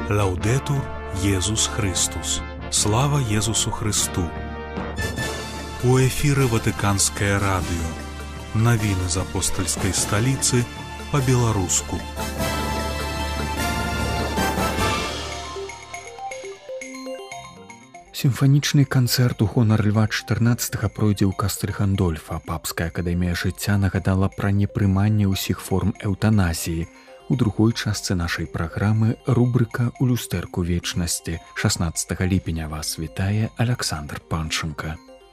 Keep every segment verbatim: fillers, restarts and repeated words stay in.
Лаўдэтур Езус Христус. Слава Езусу Христу. У эфіры Ватыканскае радыё. Навіны з апостальскай сталіцы па-беларуску. Сімфанічны канцэрт у гонар Льва чатырнаццатага пройдзе ў кастэль Гандольфа. Папская акадэмія жыцця нагадала пра непрыманне ўсіх форм эўтаназіі. У другой частцы нашай праграмы рубрыка «У люстэрку вечнасці». шаснаццатага ліпеня вас вітае Аляксандр Панчынка.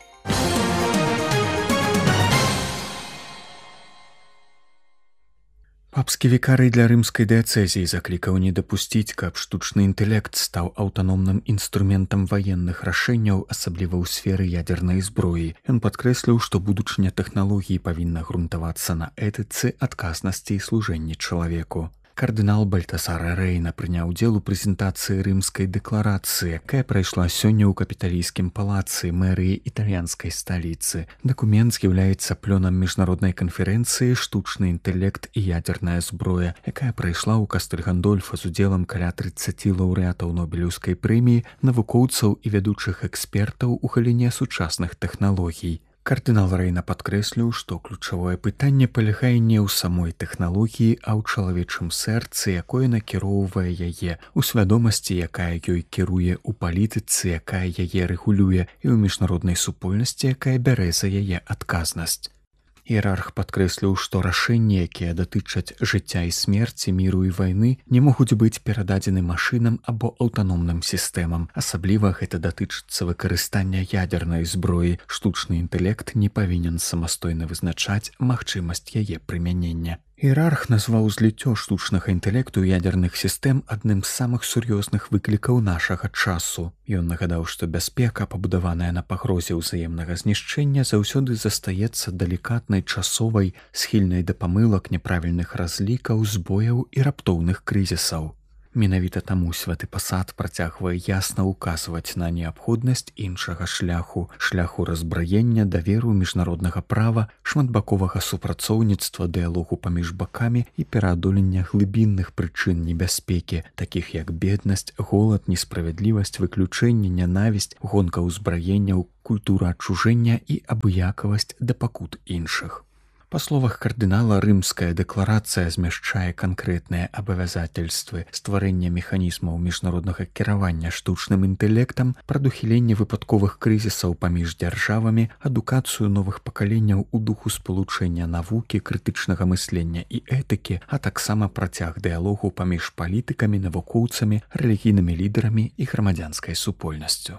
Папскі вікарый для рымскай дыяцэзіі заклікаў не дапусціць, каб штучны інтэлект стаў аўтаномным інструментам ваенных рашэнняў, асабліва ў сферы ядзернай зброі. Ён падкрэсліў, што будучыня тэхналогіі павінна грунтавацца на этыцы, адказнасці і служэнні чалавеку. Кардынал Бальтасар Рейна прыняў удзел у прэзентацыі рымскай дэкларацыі, якая прайшла сёння ў капіталійскім палацы мэрыі італьянскай сталіцы. Дакумент з'яўляецца плёнам міжнароднай канферэнцыі «Штучны інтэлект і ядзерная зброя», якая прайшла ў кастэль Гандольфа з удзелам каля трыццаці лаўрэатаў Нобелеўскай прэміі, навукоўцаў і вядучых экспертаў у галіне сучасных тэхналогій. Кардынал Рейна падкрэсліў, што ключавое пытанне палягае не ў самой тэхналогіі, а ў чалавечым сэрцы, якое накіроўвае яе, у свядомасці, якая ёй кіруе, у палітыцы, якая яе рэгулюе, і ў міжнароднай супольнасці, якая бярэ за яе адказнасць. Іерарх падкрэсліў, што рашэнні, якія датычаць жыцця і смерці, міру і вайны, не могуць быць перададзены машынам або аўтаномным сістэмам. Асабліва гэта датычыцца выкарыстання ядзернай зброі. Штучны інтэлект не павінен самастойна вызначаць магчымасць яе прымянення. Іерарх назваў зліццё штучнага інтэлекту і ядзерных сістэм адным з самых сур'ёзных выклікаў нашага часу. Ён нагадаў, што бяспека, пабудаваная на пагрозе ўзаемнага знішчэння, заўсёды застаецца далікатнай, часовай, схільнай да памылак, няправільных разлікаў, збояў і раптоўных крызісаў. Менавіта таму святы пасад працягвае ясна ўказваць на неабходнасць іншага шляху, шляху разбраення, даверу міжнароднага права, шматбаковага супрацоўніцтва, дыялогу паміж бакамі і пераадолення глыбінных прычын небяспекі, такіх як беднасць, голад, несправядлівасць, выключэнне, нянавісць, гонка ўзбраенняў, культура адчужэння і абыякавасць да пакут іншых. Па словах кардынала, рымская дэкларацыя змяшчае канкрэтныя абавязательствы, стварэння механізмаў міжнароднага кіравання штучным інтэлектам, прадухіленне выпадковых крызісаў паміж дзяржавамі, адукацыю новых пакаленняў у духу спалучэння навукі, крытычнага мыслення і этыкі, а таксама працяг дыялогу паміж палітыкамі, навукоўцамі, рэлігійнымі лідарамі і грамадзянскай супольнасцю.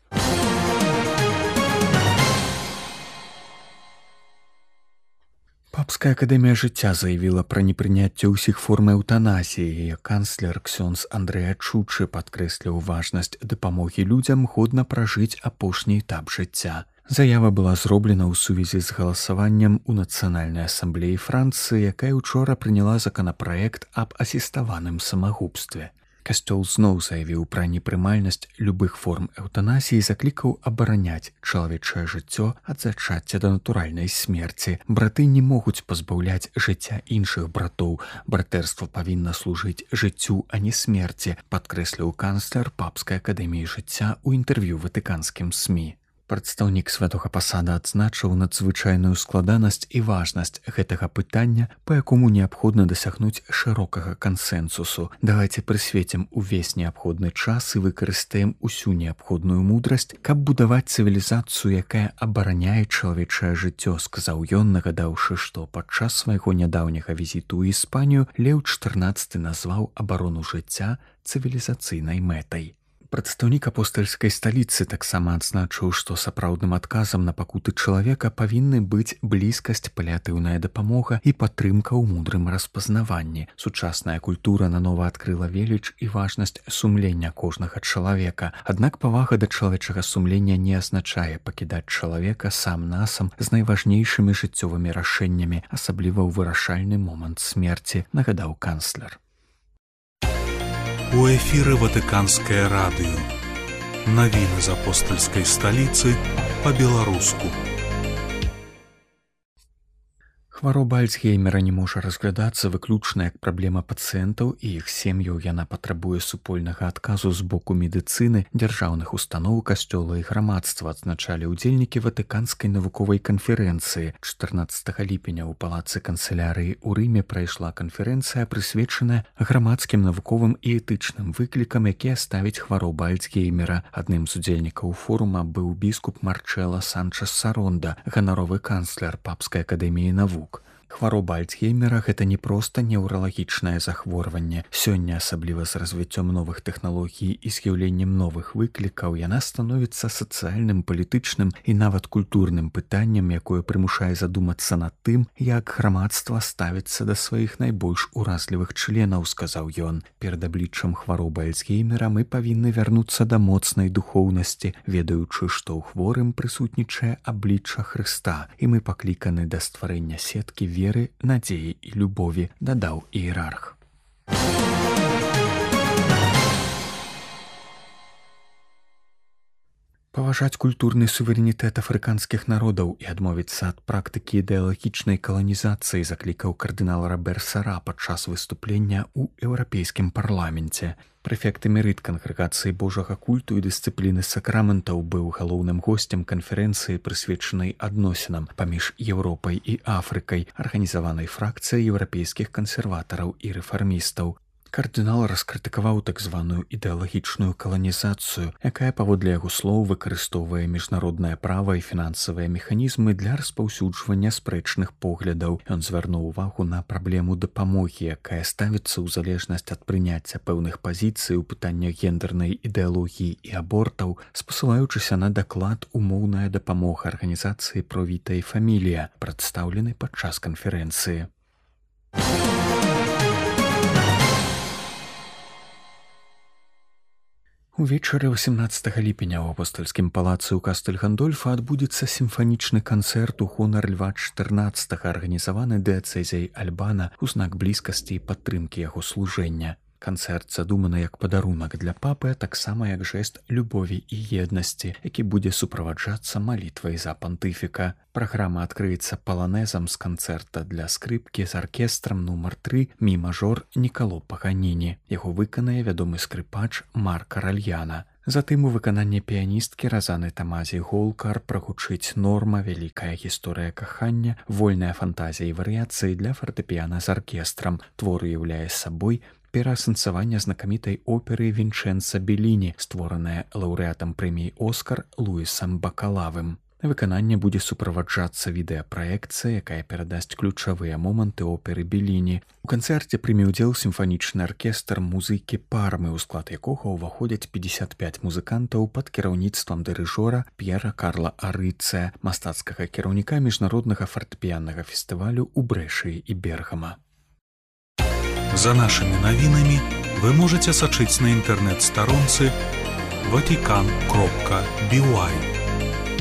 Папская акадэмія жыцця заявіла пра непрыняцце ўсіх форм эўтаназіі. Яе канцлер ксёндз Андрэа Чучы падкрэсліў важнасць дапамогі людзям годна пражыць апошні этап жыцця. Заява была зроблена ў сувязі з галасаваннем у Нацыянальнай асамблеі Францыі, якая учора прыняла законапраект аб асіставаным самагубстве. Касцёл зноў заявіў пра непрымальнасць любых форм эўтаназіі і заклікаў абараняць чалавечае жыццё ад зачацця да натуральнай смерці. Браты не могуць пазбаўляць жыцця іншых братоў. Братэрства павінна служыць жыццю, а не смерці, падкрэсліў канцлер Папскай акадэміі жыцця ў інтэрв'ю ватыканскім СМІ. Прадстаўнік святога пасада адзначыў надзвычайную складанасць і важнасць гэтага пытання, па якому неабходна дасягнуць шырокага кансэнсусу. Давайце прысвецім увесь неабходны час і выкарыстаем усю неабходную мудрасць, каб будаваць цывілізацыю, якая абараняе чалавечае жыццё, сказаў ён, нагадаўшы, што падчас свайго нядаўняга візіту ў Іспанію Леў чатырнаццаты назваў абарону жыцця цывілізацыйнай мэтай. Прадстаўнік апостальскай сталіцы таксама адзначыў, што сапраўдным адказам на пакуты чалавека павінны быць блізкасць, паліатыўная дапамога і падтрымка ў мудрым распазнаванні. Сучасная культура нанова адкрыла веліч і важнасць сумлення кожнага чалавека. Аднак павага да чалавечага сумлення не азначае пакідаць чалавека сам-насам з найважнейшымі жыццёвымі рашэннямі, асабліва ў вырашальны момант смерці, нагадаў канцлер. У эфіры Ватыканскае радыё. Навіны з апостальскай сталіцы па-беларуску. Хвароба Альцгеймера не можа разглядацца выключна як праблема пацыентаў і іх сем'яў, яна патрабуе супольнага адказу з боку медыцыны, дзяржаўных устаноў, касцёла і грамадства, адзначалі ўдзельнікі ватыканскай навуковай канферэнцыі. чатырнаццатага ліпеня ў палацы канцылярыі ў Рыме прайшла канферэнцыя, прысвечаная грамадскім, навуковым і этычным выклікам, якія ставіць хвароба Альцгеймера. Адным з удзельнікаў форума быў біскуп Марчэлла Санчес Саронда, ганаровы канцлер Папскай акадэміі навук. Хвароба Альцгеймера – гэта не проста неўралагічнае захворванне. Сёння, асабліва з развіццём новых тэхналогій і з'яўленнем новых выклікаў, яна становіцца сацыяльным, палітычным і нават культурным пытаннем, якое прымушае задумацца над тым, як грамадства ставіцца да сваіх найбольш уразлівых членаў, сказаў ён. Перад абліччам хваробы Альцгеймера мы павінны вярнуцца да моцнай духоўнасці, ведаючы, што ў хворым прысутнічае аблічча Хрыста, і мы пакліканы да стварэння сеткі веры, надзеі і любові, дадаў іерарх. Паважаць культурны суверэнітэт афрыканскіх народаў і адмовіцца ад практыкі ідэалагічнай каланізацыі заклікаў кардынал Робер Сара падчас выступлення ў еўрапейскім парламенце. Прэфект эмерыт кангрэгацыі Божага культу і дысцыпліны сакраментаў быў галоўным госцем канферэнцыі, прысвечанай адносінам паміж Еўропай і Афрыкай, арганізаванай фракцыяй еўрапейскіх кансерватараў і рэфармістаў. Кардынал раскрытыкаваў так званую ідэалагічную каланізацыю, якая, паводле яго слоў, выкарыстоўвае міжнароднае права і фінансавыя механізмы для распаўсюджвання спрэчных поглядаў. Ён звярнуў увагу на праблему дапамогі, якая ставіцца ў залежнасць ад прыняцця пэўных пазіцый у пытаннях гендэрнай ідэалогіі і абортаў, спасылаючыся на даклад «Умоўная дапамога» арганізацыі «Про Віта і Фамілія», прадстаўлены падчас канферэнцыі. Увечары васемнаццатага ліпеня ў апостальскім палацы ў Кастэль-Гандольфа адбудзецца сімфанічны канцэрт у гонар Льва чатырнаццатага, арганізаваны дыяцэзіяй Альбана ў знак блізкасці і падтрымкі яго служэння. Канцэрт задуманы як падарунак для папы, а таксама як жэст любові і еднасці, які будзе суправаджацца малітвай за пантыфіка. Праграма адкрыецца паланэзам з канцэрта для скрыпкі з аркестрам нумар тры «Мі-мажор» Нікало Паганіні. Яго выканае вядомы скрыпач Марка Ральяна. Затым у выкананні піяністкі Разаны Тамазі Голкар прагучыць «Норма», «Вялікая гісторыя кахання», «Вольная фантазія і варыяцыі» для фартэпіяна з аркестрам. Твор уяўляе сабой пераасэнсаванне знакамітай оперы Вінчэнца Беліні, створаная лаўрэатам прэміі «Оскар» Луісам Бакалавым. Выкананне будзе суправаджацца відэапраекцыя, якая перадасць ключавыя моманты оперы Беліні. У канцэрце прыме ўдзел сімфанічны аркестр музыкі Пармы, у склад якога ўваходзяць пятьдесят пять музыкантаў пад кіраўніцтвам дырыжора П'ера Карла Арыцыя, мастацкага кіраўніка міжнароднага фартэпіяннага фестывалю ў Брэшыі і Бергама. За нашими новинами вы можете сочить на интернет-сторонце ватикан кропка би уай.